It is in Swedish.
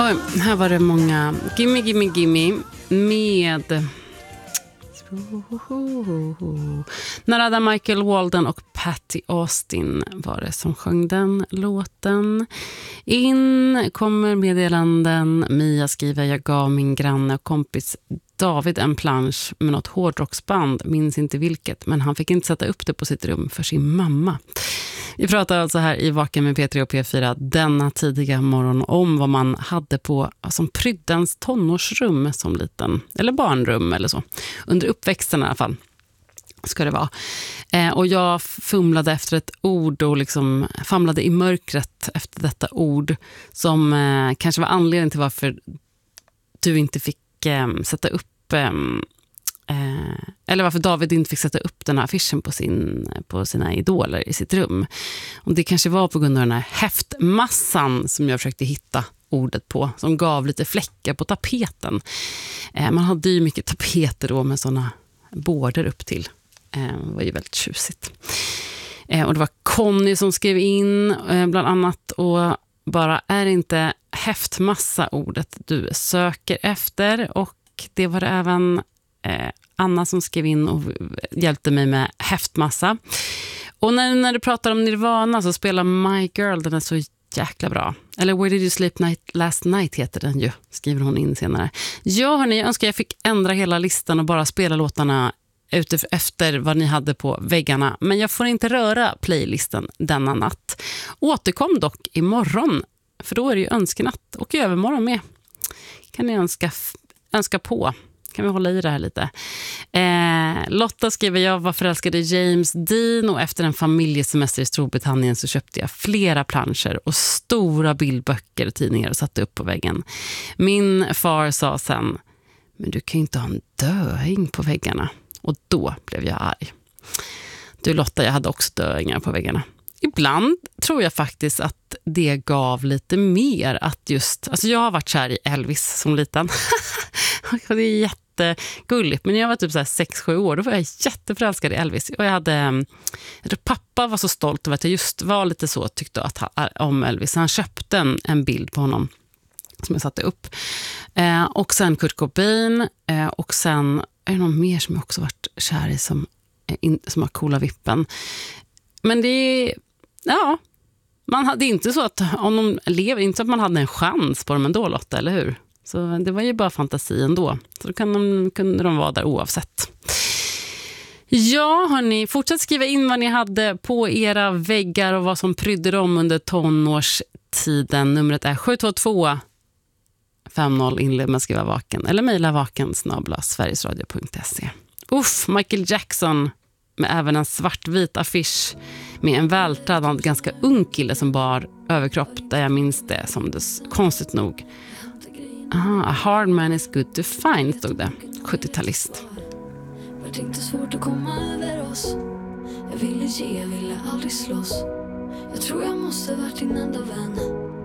Oj, här var det många Gimme med Narada Michael Walden och Patty Austin var det som sjöng den låten. In kommer meddelanden. Mia skriver: jag gav min granne och kompis David en plansch med något hårdrocksband, minns inte vilket, men han fick inte sätta upp det på sitt rum för sin mamma. Vi pratar alltså här i Vaken med P3 och P4 denna tidiga morgon om vad man hade på som pryddens tonårsrum som liten, eller barnrum eller så. Under uppväxten i alla fall ska det vara. Och jag fumlade efter ett ord och liksom famlade i mörkret efter detta ord som kanske var anledningen till varför du inte fick sätta upp eller varför David inte fick sätta upp den här affischen på sina idoler i sitt rum. Och det kanske var på grund av den här häftmassan som jag försökte hitta ordet på, som gav lite fläckar på tapeten. Man hade ju mycket tapeter då med sådana border upp till. Det var ju väldigt tjusigt. Och det var Conny som skrev in bland annat, och bara är inte häftmassa ordet du söker efter. Och det var det även Anna som skrev in och hjälpte mig med häftmassa. Och när du pratar om Nirvana så spelar My Girl, den är så jäkla bra. Eller Where Did You Sleep Last Night heter den ju, skriver hon in senare. Ja hörni, jag önskar jag fick ändra hela listan och bara spela låtarna efter vad ni hade på väggarna. Men jag får inte röra playlisten denna natt. Återkom dock imorgon, för då är det ju önskenatt, och i övermorgon med. Kan ni önska på. Kan vi hålla i det här lite. Lotta skriver: jag var förälskad i James Dean och efter en familjesemester i Storbritannien så köpte jag flera planscher och stora bildböcker och tidningar och satte upp på väggen. Min far sa sen: men du kan ju inte ha en döing på väggarna. Och då blev jag arg. Du Lotta, jag hade också döingar på väggarna. Ibland tror jag faktiskt att det gav lite mer att just... Alltså jag har varit kär i Elvis som liten. Det är jättegulligt. Men när jag var typ 6-7 år, då var jag jätteförälskad i Elvis. Och jag tror pappa var så stolt över att jag just var lite så, tyckte om Elvis. Han köpte en bild på honom som jag satte upp. Och sen Kurt Cobain. Och sen är det någon mer som jag också varit kär i som har coola vippen. Men det är... Ja, man hade inte så att om de lever, inte så att man hade en chans på dem ändå, Lotta, eller hur? Så det var ju bara fantasi ändå. Så då kunde de vara där oavsett. Ja, hörni, fortsätt skriva in vad ni hade på era väggar och vad som prydde dem under tonårstiden. Numret är 722-50, inled med att skriva vaken. Eller mejla vaken@sverigesradio.se. Michael Jackson med även en svartvit affisch med en vältränad, ganska ung kille som bar överkropp, där jag minns det som det konstigt nog. A hard man is good to find, stod det. 70-talist. Vart inte svårt att komma över oss. Jag ville ge, jag ville aldrig slåss. Jag tror jag måste varit din enda vän.